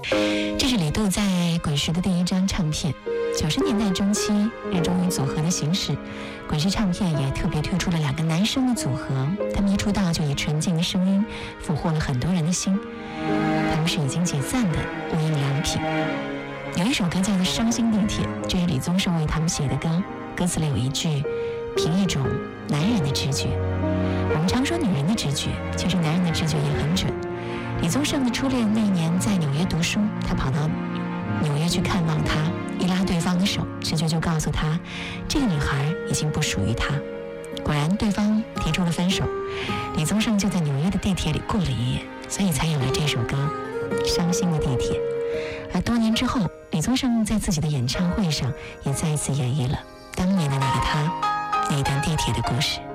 这是李杜在滚石的第一张唱片。90年代中期，热衷于组合的形式，滚石唱片也特别推出了2个男生的组合。他们一出道就以纯净的声音俘获了很多人的心。他们是已经解散的无印良品。有一首歌叫做《伤心地铁》，这是李宗盛为他们写的歌。歌词里有一句：凭一种男人的直觉。我们常说女人的直觉，其实男人的直觉也很准。李宗盛的初恋那一年在纽约读书，他跑到纽约去看望她，一拉对方的手，直觉就告诉他，这个女孩已经不属于他。果然，对方提出了分手，李宗盛就在纽约的地铁里过了一夜，所以才有了这首歌《伤心的地铁》。而多年之后，李宗盛在自己的演唱会上也再一次演绎了当年的那个他，那一段地铁的故事。